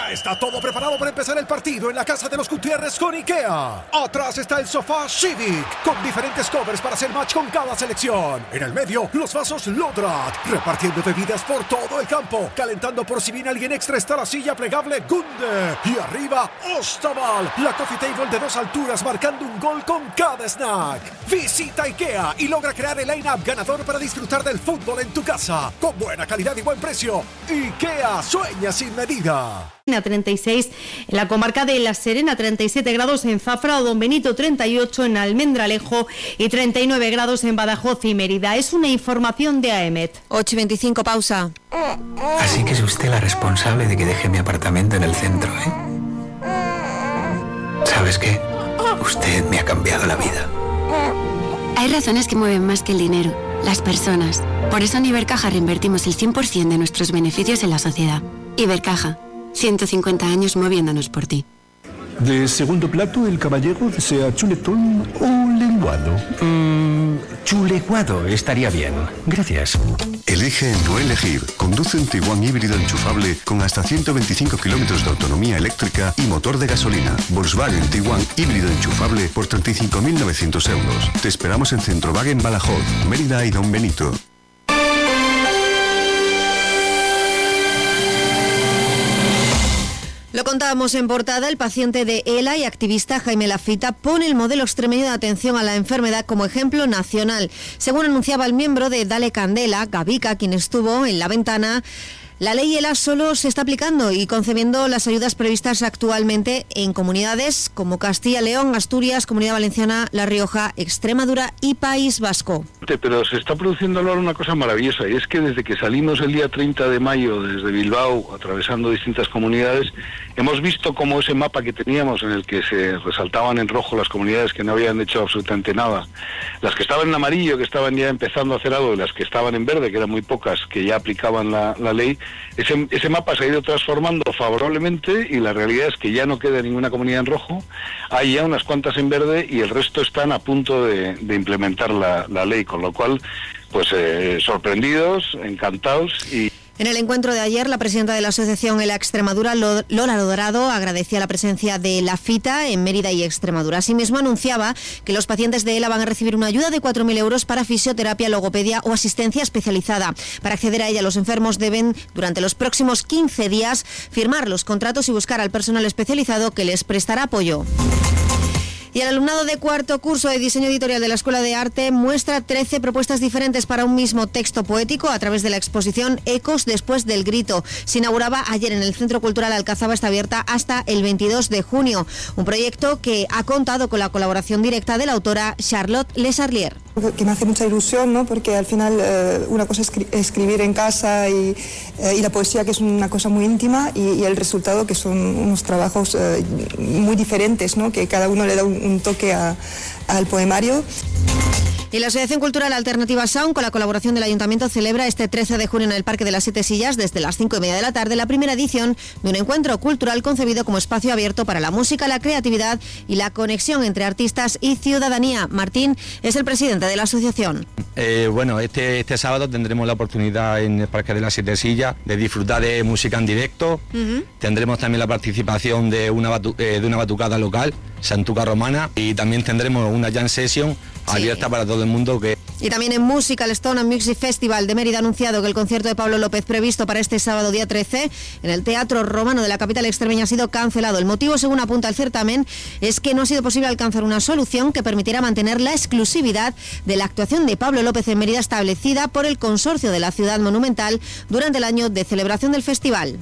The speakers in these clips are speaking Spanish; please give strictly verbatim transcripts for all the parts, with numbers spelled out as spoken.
Ya está todo preparado para empezar el partido en la casa de los Gutiérrez con IKEA. Atrás está el sofá Civic, con diferentes covers para hacer match con cada selección. En el medio, los vasos Lodrat, repartiendo bebidas por todo el campo. Calentando por si viene alguien extra está la silla plegable Gunde. Y arriba, Ostaval, la coffee table de dos alturas marcando un gol con cada snack. Visita IKEA y logra crear el line-up ganador para disfrutar del fútbol en tu casa. Con buena calidad y buen precio. IKEA, sueña sin medida. A treinta y seis en la comarca de La Serena, treinta y siete grados en Zafra o Don Benito, treinta y ocho en Almendralejo y treinta y nueve grados en Badajoz y Mérida. Es una información de AEMET. ocho y veinticinco, pausa. Así que es usted la responsable de que deje mi apartamento en el centro, ¿eh? ¿Sabes qué? Usted me ha cambiado la vida. Hay razones que mueven más que el dinero, las personas. Por eso en Ibercaja reinvertimos el cien por ciento de nuestros beneficios en la sociedad. Ibercaja, ciento cincuenta años moviéndonos por ti. De segundo plato, el caballero desea chuletón o lenguado. Mmm, chuleguado estaría bien. Gracias. Elige no elegir. Conduce un Tiguan híbrido enchufable con hasta ciento veinticinco kilómetros de autonomía eléctrica y motor de gasolina. Volkswagen Tiguan híbrido enchufable por treinta y cinco mil novecientos euros. Te esperamos en Centrowagen Badajoz, Mérida y Don Benito. Lo contábamos en portada, el paciente de ELA y activista Jaime Lafita pone el modelo extremeño de atención a la enfermedad como ejemplo nacional. Según anunciaba el miembro de Dale Candela, Gavica, quien estuvo en la ventana, la ley ELA solo se está aplicando y concebiendo las ayudas previstas actualmente en comunidades como Castilla, León, Asturias, Comunidad Valenciana, La Rioja, Extremadura y País Vasco. Pero se está produciendo ahora una cosa maravillosa, y es que desde que salimos el día treinta de mayo desde Bilbao, atravesando distintas comunidades, hemos visto cómo ese mapa que teníamos en el que se resaltaban en rojo las comunidades que no habían hecho absolutamente nada, las que estaban en amarillo, que estaban ya empezando a hacer algo, y las que estaban en verde, que eran muy pocas, que ya aplicaban la, la ley, ese, ese mapa se ha ido transformando favorablemente y la realidad es que ya no queda ninguna comunidad en rojo, hay ya unas cuantas en verde y el resto están a punto de, de implementar la, la ley, con lo cual, pues eh, sorprendidos, encantados. Y en el encuentro de ayer, la presidenta de la Asociación ELA Extremadura, Lola Dorado, agradecía la presencia de Lafita en Mérida y Extremadura. Asimismo, anunciaba que los pacientes de ELA van a recibir una ayuda de cuatro mil euros para fisioterapia, logopedia o asistencia especializada. Para acceder a ella, los enfermos deben, durante los próximos quince días, firmar los contratos y buscar al personal especializado que les prestará apoyo. Y el alumnado de cuarto curso de diseño editorial de la Escuela de Arte muestra trece propuestas diferentes para un mismo texto poético a través de la exposición Ecos después del grito. Se inauguraba ayer en el Centro Cultural Alcazaba, está abierta hasta el veintidós de junio. Un proyecto que ha contado con la colaboración directa de la autora Charlotte Lesarlier. Que me hace mucha ilusión, ¿no? Porque al final eh, una cosa es escri- escribir en casa y, eh, y la poesía, que es una cosa muy íntima, y, y el resultado, que son unos trabajos eh, muy diferentes, ¿no? Que cada uno le da un, un toque a, al poemario. Y la Asociación Cultural Alternativa Sound, con la colaboración del Ayuntamiento, celebra este trece de junio en el Parque de las Siete Sillas, desde las cinco y media de la tarde, la primera edición de un encuentro cultural concebido como espacio abierto para la música, la creatividad y la conexión entre artistas y ciudadanía. Martín es el presidente de la asociación. Eh, bueno, este, este sábado tendremos la oportunidad en el Parque de las Siete Sillas de disfrutar de música en directo. Uh-huh. Tendremos también la participación de una, batu, eh, de una batucada local, Santuca Romana, y también tendremos una jam session sí. abierta para todo el mundo. Que Y también en música, el Stone and Music Festival de Mérida ha anunciado que el concierto de Pablo López previsto para este sábado día trece en el Teatro Romano de la capital extremeña ha sido cancelado. El motivo, según apunta el certamen, es que no ha sido posible alcanzar una solución que permitiera mantener la exclusividad de la actuación de Pablo López en Mérida establecida por el Consorcio de la Ciudad Monumental durante el año de celebración del festival.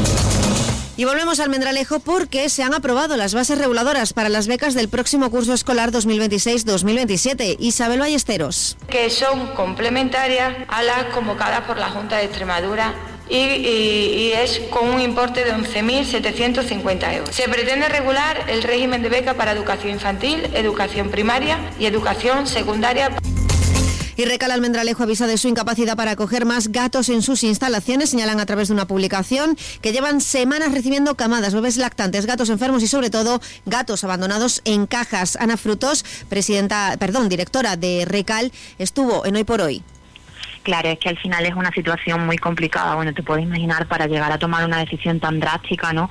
Y volvemos al Almendralejo porque se han aprobado las bases reguladoras para las becas del próximo curso escolar dos mil veintiséis dos mil veintisiete. Isabel Ballesteros. Que son complementarias a las convocadas por la Junta de Extremadura y, y, y es con un importe de once mil setecientos cincuenta euros. Se pretende regular el régimen de beca para educación infantil, educación primaria y educación secundaria. Y Recal Almendralejo avisa de su incapacidad para acoger más gatos en sus instalaciones. Señalan a través de una publicación que llevan semanas recibiendo camadas, bebés lactantes, gatos enfermos y sobre todo gatos abandonados en cajas. Ana Frutos, presidenta, perdón, directora de Recal, estuvo en Hoy por Hoy. Claro, es que al final es una situación muy complicada. Bueno, te puedes imaginar, para llegar a tomar una decisión tan drástica, ¿no?